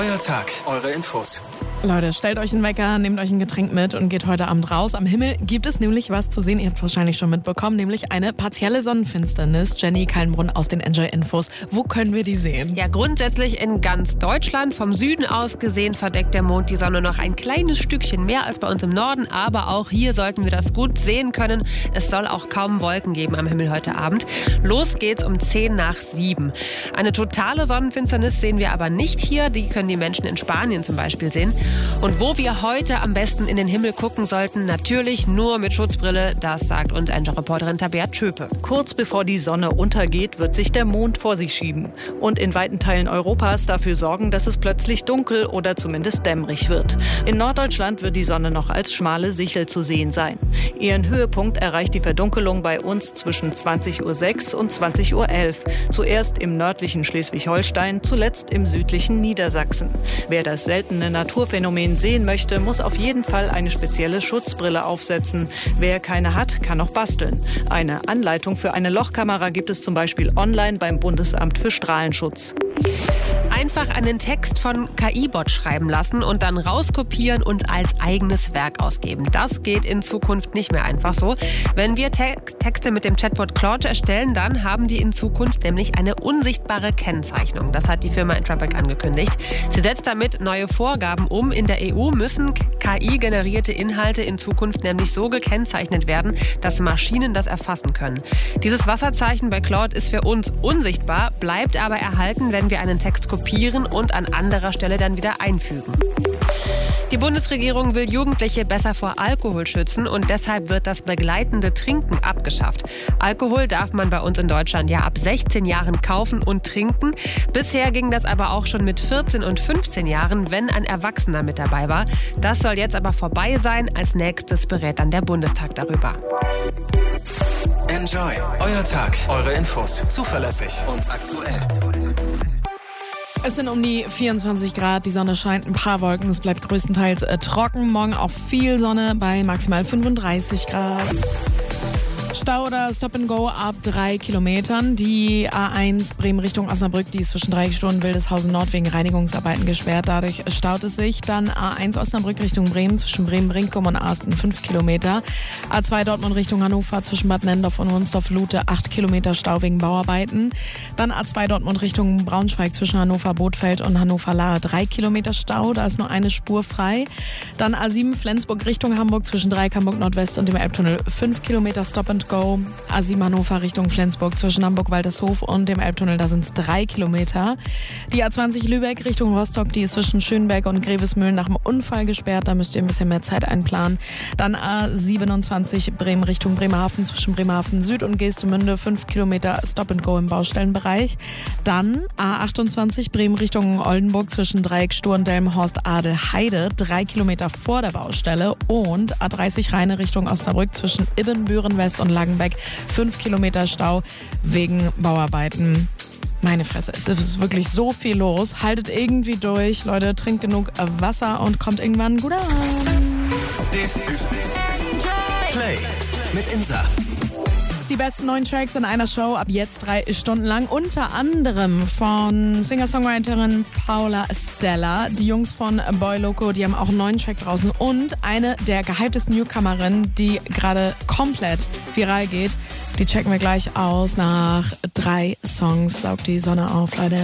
euer Tag, eure Infos. Leute, stellt euch einen Wecker, nehmt euch ein Getränk mit und geht heute Abend raus. Am Himmel gibt es nämlich was zu sehen, ihr habt es wahrscheinlich schon mitbekommen, nämlich eine partielle Sonnenfinsternis. Jenny Kallenbrunn aus den Enjoy-Infos. Wo können wir die sehen? Ja, grundsätzlich in ganz Deutschland. Vom Süden aus gesehen verdeckt der Mond die Sonne noch ein kleines Stückchen mehr als bei uns im Norden. Aber auch hier sollten wir das gut sehen können. Es soll auch kaum Wolken geben am Himmel heute Abend. Los geht's um 6:10. Eine totale Sonnenfinsternis sehen wir aber nicht hier. Die können die Menschen in Spanien zum Beispiel sehen. Und wo wir heute am besten in den Himmel gucken sollten, natürlich nur mit Schutzbrille. Das sagt uns Reporterin Tabea Tschöpe. Kurz bevor die Sonne untergeht, wird sich der Mond vor sich schieben und in weiten Teilen Europas dafür sorgen, dass es plötzlich dunkel oder zumindest dämmerig wird. In Norddeutschland wird die Sonne noch als schmale Sichel zu sehen sein. Ihren Höhepunkt erreicht die Verdunkelung bei uns zwischen 20:06 und 20:11. Zuerst im nördlichen Schleswig-Holstein, zuletzt im südlichen Niedersachsen. Wer das seltene Naturphänomen sehen möchte, muss auf jeden Fall eine spezielle Schutzbrille aufsetzen. Wer keine hat, kann auch basteln. Eine Anleitung für eine Lochkamera gibt es zum Beispiel online beim Bundesamt für Strahlenschutz. Einfach einen Text von KI-Bot schreiben lassen und dann rauskopieren und als eigenes Werk ausgeben. Das geht in Zukunft nicht mehr einfach so. Wenn wir Texte mit dem Chatbot Claude erstellen, dann haben die in Zukunft nämlich eine unsichtbare Kennzeichnung. Das hat die Firma Anthropic angekündigt. Sie setzt damit neue Vorgaben um. In der EU müssen KI-generierte Inhalte in Zukunft nämlich so gekennzeichnet werden, dass Maschinen das erfassen können. Dieses Wasserzeichen bei Claude ist für uns unsichtbar, bleibt aber erhalten, wenn wir einen Text kopieren und an anderer Stelle dann wieder einfügen. Die Bundesregierung will Jugendliche besser vor Alkohol schützen und deshalb wird das begleitende Trinken abgeschafft. Alkohol darf man bei uns in Deutschland ja ab 16 Jahren kaufen und trinken. Bisher ging das aber auch schon mit 14 und 15 Jahren, wenn ein Erwachsener mit dabei war. Das soll jetzt aber vorbei sein. Als nächstes berät dann der Bundestag darüber. Enjoy, euer Tag, eure Infos. Zuverlässig und aktuell. Es sind um die 24 Grad, die Sonne scheint, ein paar Wolken, es bleibt größtenteils trocken. Morgen auch viel Sonne bei maximal 35 Grad. Stau oder Stop-and-Go ab 3 Kilometern. Die A1 Bremen Richtung Osnabrück, die ist zwischen Dreieckstunden Wildeshausen Nord wegen Reinigungsarbeiten gesperrt. Dadurch staut es sich. Dann A1 Osnabrück Richtung Bremen zwischen Bremen-Brinkum und Asten 5 Kilometer. A2 Dortmund Richtung Hannover zwischen Bad Nennendorf und Wunsdorf-Lute 8 Kilometer Stau wegen Bauarbeiten. Dann A2 Dortmund Richtung Braunschweig zwischen Hannover-Bothfeld und Hannover-Lahr 3 Kilometer Stau. Da ist nur eine Spur frei. Dann A7 Flensburg Richtung Hamburg zwischen Dreieck Hamburg Nordwest und dem Elbtunnel 5 Kilometer Stop-and-Go. A7 Hannover Richtung Flensburg zwischen Hamburg-Waltershof und dem Elbtunnel, da sind es 3 Kilometer. Die A20 Lübeck Richtung Rostock, die ist zwischen Schönberg und Grevesmühlen nach dem Unfall gesperrt, da müsst ihr ein bisschen mehr Zeit einplanen. Dann A27 Bremen Richtung Bremerhaven zwischen Bremerhaven Süd und Geestemünde 5 Kilometer Stop-and-Go im Baustellenbereich. Dann A28 Bremen Richtung Oldenburg zwischen Dreieck Sturm, Delmenhorst, Adelheide 3 Kilometer vor der Baustelle und A30 Rheine Richtung Osnabrück zwischen Ibbenbüren West und Langenbeck 5 Kilometer Stau wegen Bauarbeiten. Meine Fresse, es ist wirklich so viel los. Haltet irgendwie durch, Leute, trinkt genug Wasser und kommt irgendwann gut an. Das ist Play mit Insa. Die besten 9 Tracks in einer Show, ab jetzt 3 Stunden lang. Unter anderem von Singer-Songwriterin Paula Stella. Die Jungs von Boy Loco, die haben auch einen neuen Track draußen. Und eine der gehyptesten Newcomerinnen, die gerade komplett viral geht. Die checken wir gleich aus. Nach 3 Songs saugt die Sonne auf, Leute.